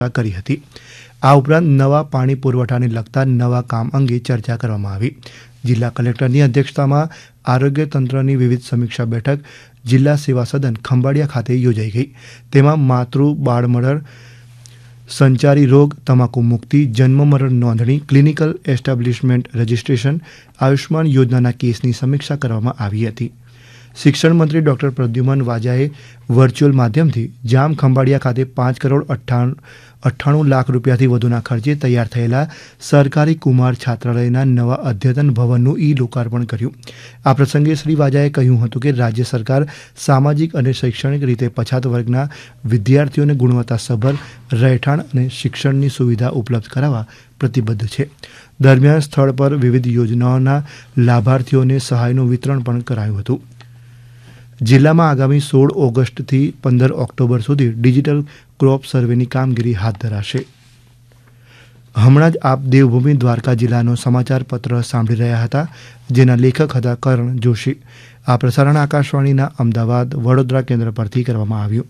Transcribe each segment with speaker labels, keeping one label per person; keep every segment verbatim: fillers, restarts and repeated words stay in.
Speaker 1: કરી હતી। આ ઉપરાંત નવા પાણી પુરવઠાને લગતા નવા કામ અંગે ચર્ચા કરવામાં આવી। જિલ્લા કલેક્ટરની અધ્યક્ષતામાં આરોગ્ય તંત્રની વિવિધ સમીક્ષા બેઠક જિલ્લા સેવા સદન ખંભાળિયા ખાતે યોજાઈ ગઈ। તેમાં માતૃ બાળ મરણ, સંચારી રોગ, તમાકુ મુક્તિ, જન્મ મરણ નોંધણી, ક્લિનિકલ એસ્ટાબ્લિશમેન્ટ રજિસ્ટ્રેશન, આયુષ્માન યોજનાના કેસની સમીક્ષા કરવામાં આવી હતી। શિક્ષણ મંત્રી ડોક્ટર પ્રદ્યુમન વાજાએ વર્ચ્યુઅલ માધ્યમથી જામ ખંભાળિયા ખાતે પાંચ કરોડ અઠ્ઠાણું અઠ્ઠાણું લાખ રૂપિયાથી વધુના ખર્ચે તૈયાર થયેલા સરકારી કુમાર છાત્રાલયના નવા અદ્યતન ભવનનું ઈ લોકાર્પણ કર્યું। આ પ્રસંગે શ્રી વાજાએ કહ્યું હતું કે રાજ્ય સરકાર સામાજિક અને શૈક્ષણિક રીતે પછાત વર્ગના વિદ્યાર્થીઓને ગુણવત્તાસભર રહેઠાણ અને શિક્ષણની સુવિધા ઉપલબ્ધ કરાવવા પ્રતિબદ્ધ છે। દરમિયાન સ્થળ પર વિવિધ યોજનાઓના લાભાર્થીઓને સહાયનું વિતરણ પણ કરાયું હતું। જિલ્લામાં આગામી સોળ ઓગસ્ટથી પંદર ઓક્ટોબર સુધી ડિજિટલ ક્રોપ સર્વેની કામગીરી હાથ ધરાશે। હમણાં જ આપ દેવભૂમિ દ્વારકા જિલ્લાનો સમાચાર પત્ર સાંભળી રહ્યા હતા, જેના લેખક હતા કરણ જોશી। આ પ્રસારણ આકાશવાણીના અમદાવાદ વડોદરા કેન્દ્ર પરથી કરવામાં આવ્યું।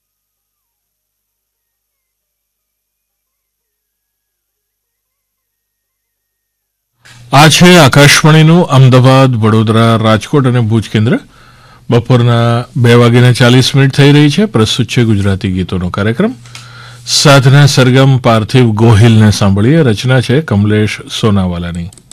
Speaker 2: આ છે આકાશવાણીનું અમદાવાદ, વડોદરા, રાજકોટ અને ભુજ કેન્દ્ર। બપોરના બે વાગ્યાને ચાલીસ મિનિટ થઈ રહી છે। પ્રસ્તુત છે ગુજરાતી ગીતોનો કાર્યક્રમ। સાધના સરગમ પાર્થિવ ગોહિલને સાંભળીએ। રચના છે કમલેશ સોનાવાલાની।